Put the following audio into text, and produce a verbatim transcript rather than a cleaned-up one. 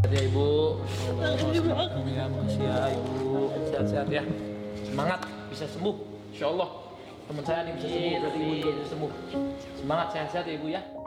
Ya Ibu, ya makasih ya Ibu, sehat-sehat ya, semangat bisa sembuh, Insya Allah teman saya nih bisa sembuh, berarti Ibu juga bisa sembuh, semangat sehat-sehat ya Ibu ya.